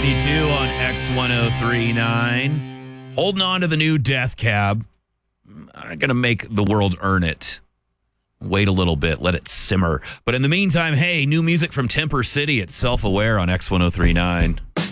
92 on X1039. Holding on to the new death cab. I'm going to make the world earn it. Wait a little bit. Let it simmer. But in the meantime, hey, new music from Temper City. It's Self-Aware on X1039.